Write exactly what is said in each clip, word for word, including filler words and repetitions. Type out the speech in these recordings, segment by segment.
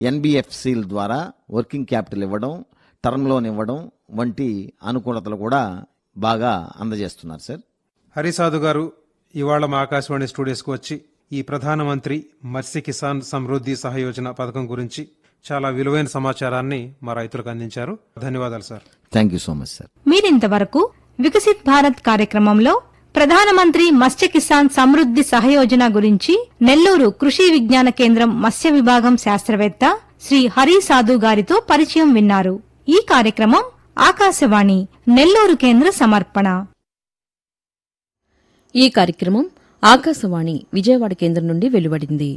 ఎన్బిఎఫ్సిల ద్వారా working capital ఇవ్వడం, term loan ఇవ్వడం వంటి అనుకూలతలు కూడా బాగా అందజేస్తున్నారు సార్. హరిసాధు గారు ఇవాళ మా ఆకాశవాణి స్టూడియోస్కి వచ్చి ఈ ప్రధానమంత్రి మత్స్య కిసాన్ సమృద్ధి సహయోజన పథకం గురించి చాలా విలువైన సమాచారాన్ని మా రైతులకు అందించారు. ధన్యవాదాలు sir. Thank you so much sir. మీరింతవరకు వికసిత్ భారత్ కార్యక్రమంలో ప్రధానమంత్రి మత్స్య కిసాన్ సమృద్ధి సహయోజన గురించి నెల్లూరు కృషి విజ్ఞాన కేంద్రం మత్స్య విభాగం శాస్త్రవేత్త శ్రీ హరి సాధు గారితో పరిచయం విన్నారు. ఈ కార్యక్రమం ఆకాశవాణి నెల్లూరు కేంద్ర సమర్పణ. ఈ కార్యక్రమం ఆకాశవాణి విజయవాడ కేంద్రం నుండి వెలువడింది.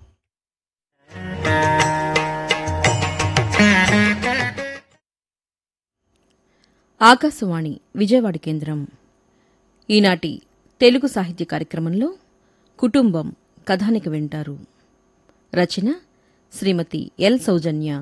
ఆకాశవాణి విజయవాడ కేంద్రం. ఈనాటి తెలుగు సాహిత్య కార్యక్రమంలో కుటుంబం కథానిక వింటారు. రచన శ్రీమతి ఎల్ సౌజన్య.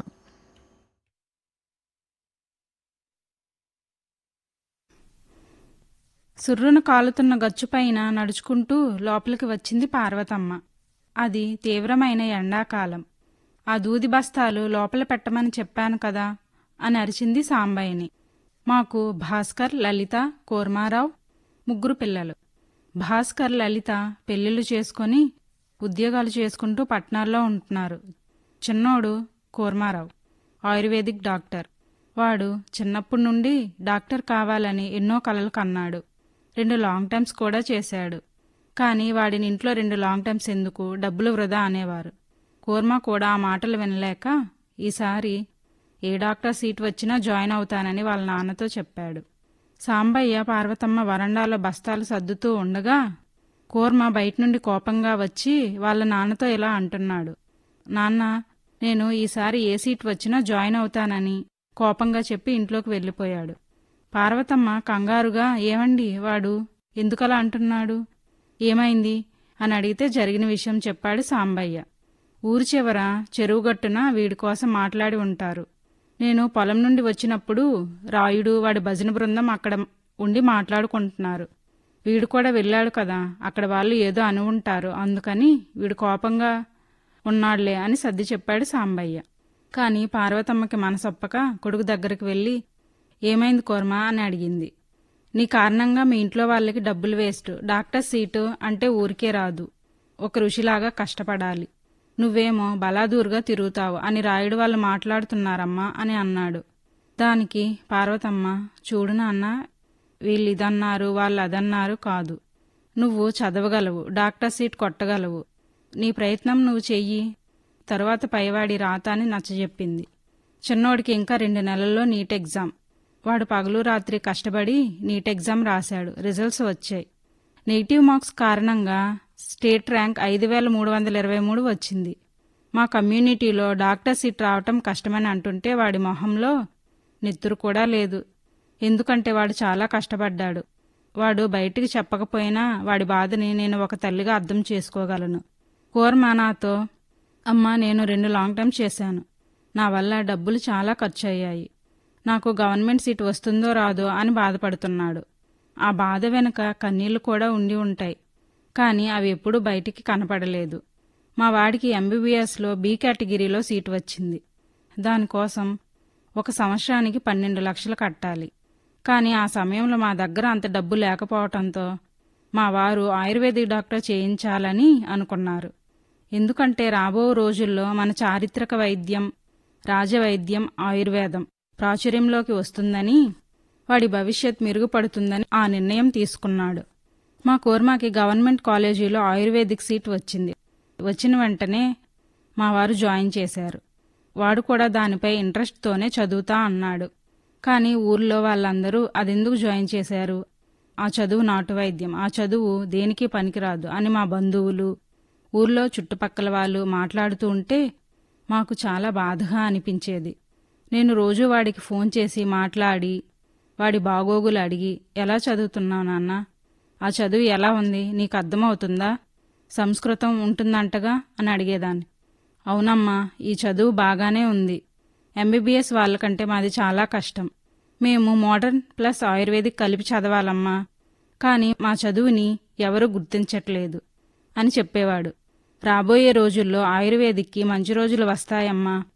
సుర్రున కాలుతున్న గచ్చుపైన నడుచుకుంటూ లోపలికి వచ్చింది పార్వతమ్మ. అది తీవ్రమైన ఎండాకాలం. ఆ దూది బస్తాలు లోపల పెట్టమని చెప్పాను కదా అని అరిచింది సాంబయ్యని. మాకు భాస్కర్, లలిత, కూర్మారావు ముగ్గురు పిల్లలు. భాస్కర్, లలిత పెళ్లిళ్లు చేసుకుని ఉద్యోగాలు చేసుకుంటూ పట్నాల్లో ఉంటున్నారు. చిన్నోడు కూర్మారావు ఆయుర్వేదిక్ డాక్టర్. వాడు చిన్నప్పటి నుండి డాక్టర్ కావాలని ఎన్నో కలలు కన్నాడు. రెండు లాంగ్ టర్మ్స్ కూడా చేశాడు. కానీ వాడిని ఇంట్లో రెండు లాంగ్ టర్మ్స్ ఎందుకు, డబ్బులు వృధా అనేవారు. కూర్మ కూడా ఆ మాటలు వినలేక ఈసారి ఏ డాక్టర్ సీట్ వచ్చినా జాయిన్ అవుతానని వాళ్ళ నాన్నతో చెప్పాడు. సాంబయ్య పార్వతమ్మ వరండాలో బస్తాలు సర్దుతూ ఉండగా కూర్మ బయట నుండి కోపంగా వచ్చి వాళ్ళ నాన్నతో ఇలా అంటున్నాడు. నాన్న, నేను ఈసారి ఏ సీట్ వచ్చినా జాయిన్ అవుతానని కోపంగా చెప్పి ఇంట్లోకి వెళ్ళిపోయాడు. పార్వతమ్మ కంగారుగా, ఏమండి వాడు ఎందుకలా అంటున్నాడు, ఏమైంది అని అడిగితే జరిగిన విషయం చెప్పాడు సాంబయ్య. ఊరి చివర చెరువుగట్టున వీడి కోసం మాట్లాడి ఉంటారు. నేను పొలం నుండి వచ్చినప్పుడు రాయుడు వాడి భజన బృందం అక్కడ ఉండి మాట్లాడుకుంటున్నారు. వీడు కూడా వెళ్ళాడు కదా, అక్కడ వాళ్ళు ఏదో అని ఉంటారు, అందుకని వీడు కోపంగా ఉన్నాడులే అని సర్ది చెప్పాడు సాంబయ్య. కాని పార్వతమ్మకి మనసొప్పక కొడుకు దగ్గరికి వెళ్ళి, ఏమైంది కూర్మ అని అడిగింది. నీ కారణంగా మీ ఇంట్లో వాళ్ళకి డబ్బులు వేస్ట్. డాక్టర్ సీటు అంటే ఊరికే రాదు, ఒక ఋషిలాగా కష్టపడాలి. నువ్వేమో బలాదూరుగా తిరుగుతావు అని రాయుడు వాళ్ళు మాట్లాడుతున్నారమ్మా అని అన్నాడు. దానికి పార్వతమ్మ, చూడు నాన్న, వీళ్ళు ఇదన్నారు వాళ్ళు అదన్నారు కాదు. నువ్వు చదవగలవు, డాక్టర్ సీట్ కొట్టగలవు, నీ ప్రయత్నం నువ్వు చెయ్యి, తరువాత పైవాడి రాత అని నచ్చజెప్పింది. చిన్నోడికి ఇంకా రెండు నెలల్లో నీట్ ఎగ్జామ్. వాడు పగలు రాత్రి కష్టపడి నీట్ ఎగ్జామ్ రాశాడు. రిజల్ట్స్ వచ్చాయి. నెగిటివ్ మార్క్స్ కారణంగా స్టేట్ ర్యాంక్ ఐదు వేల మూడు వందల ఇరవై మూడు వచ్చింది. మా కమ్యూనిటీలో డాక్టర్ సీట్ రావటం కష్టమని అంటుంటే వాడి మొహంలో నెత్తురు కూడా లేదు. ఎందుకంటే వాడు చాలా కష్టపడ్డాడు. వాడు బయటికి చెప్పకపోయినా వాడి బాధని నేను ఒక తల్లిగా అర్థం చేసుకోగలను. కూర్మ నాతో, అమ్మా, నేను రెండు లాంగ్ టర్మ్ చేశాను. నా వల్ల డబ్బులు చాలా ఖర్చు అయ్యాయి. నాకు గవర్నమెంట్ సీట్ వస్తుందో రాదో అని బాధపడుతున్నాడు. ఆ బాధ వెనుక కన్నీళ్లు కూడా ఉండి ఉంటాయి, కానీ అవి ఎప్పుడూ బయటికి కనపడలేదు. మా వాడికి ఎంబీబీఎస్లో బి కేటగిరీలో సీటు వచ్చింది. దానికోసం ఒక సంవత్సరానికి పన్నెండు లక్షలు కట్టాలి. కానీ ఆ సమయంలో మా దగ్గర అంత డబ్బు లేకపోవటంతో మా వారు ఆయుర్వేదిక్ డాక్టర్ చేయించాలని అనుకున్నారు. ఎందుకంటే రాబో రోజుల్లో మన చారిత్రక వైద్యం, రాజవైద్యం, ఆయుర్వేదం ప్రాచుర్యంలోకి వస్తుందని, వాడి భవిష్యత్ మెరుగుపడుతుందని ఆ నిర్ణయం తీసుకున్నాడు. మా కూర్మాకి గవర్నమెంట్ కాలేజీలో ఆయుర్వేదిక్ సీట్ వచ్చింది. వచ్చిన వెంటనే మా వారు జాయిన్ చేశారు. వాడు కూడా దానిపై ఇంట్రెస్ట్తోనే చదువుతా అన్నాడు. కానీ ఊర్లో వాళ్ళందరూ అదెందుకు జాయిన్ చేశారు, ఆ చదువు నాటు వైద్యం, ఆ చదువు దేనికి పనికిరాదు అని మా బంధువులు, ఊర్లో చుట్టుపక్కల వాళ్ళు మాట్లాడుతూ ఉంటే మాకు చాలా బాధగా అనిపించేది. నేను రోజూ వాడికి ఫోన్ చేసి మాట్లాడి వాడి బాగోగులు అడిగి, ఎలా చదువుతున్నావు నాన్న, ఆ చదువు ఎలా ఉంది, నీకు అర్థమవుతుందా, సంస్కృతం ఉంటుందంటగా అని అడిగేదాన్ని. అవునమ్మా, ఈ చదువు బాగానే ఉంది. ఎంబీబీఎస్ వాళ్ళకంటే మాది చాలా కష్టం. మేము మోడర్న్ ప్లస్ ఆయుర్వేదిక్ కలిపి చదవాలమ్మా, కానీ మా చదువుని ఎవరూ గుర్తించట్లేదు అని చెప్పేవాడు. రాబోయే రోజుల్లో ఆయుర్వేదిక్కి మంచి రోజులు వస్తాయమ్మా.